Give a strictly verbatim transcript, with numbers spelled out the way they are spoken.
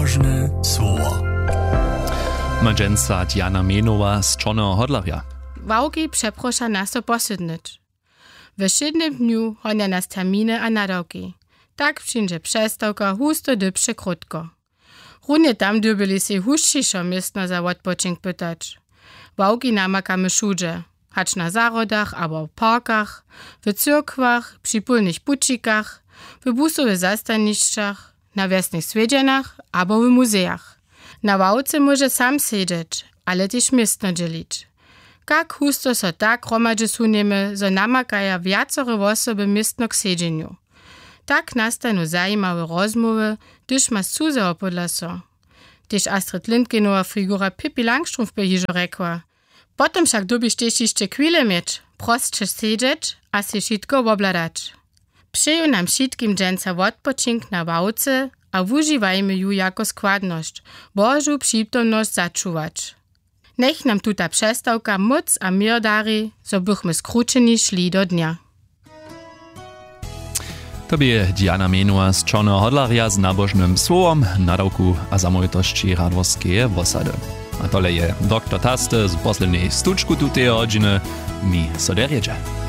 Nabożne słowo. Młodzieńca Diana Menowa z Czarnego Hodlarja. Wałki przeprosza nas o posydnyć. W szydnym dniu honia nas terminy a nadawki. Tak wszędzie przestałka husto dybsze krótko. Runie tam dybyli się huszczyszo miestno za odpoczynk pytać. Wałki namakamy wszędzie. Hacz na zarodach, albo w parkach, w cyrkwach, przy pólnych bucikach, w busowych zastaniszczach, na wiesnych swiedzianach, albo w muzeach. Na wałce może sam siedzieć, ale też miestno dzielić. Jak husto so tak gromadźe suniemy, zo namakaja wiacore osoby miestno k siedzeniu. Tak nastanu zajímawe rozmowy, gdyż ma cudzeo podla so. Gdyż Astrid Lindgrenowa figura Pippi Langstrumpf by hižo rekła. Potem však dobiš tež ešte chwilę mieć, prostše siedzieć, a si šitko obladać. Přeju nam všetkým dženca odpočink na wałce, a wužívajmy ju jako składność, Bożu przytomność zaczuwać. Nech nam tuta przestawka moc a mir dari, so bychmy skručeni szli do dnia. Tobie Diana Menowa z Czarnego Hodlarja z nabożnym słowom, nadawku a zamojitości radwostkeje wosady. A tole je doktor Taste z poslednej stučku tutej hodiny, mi so derječe.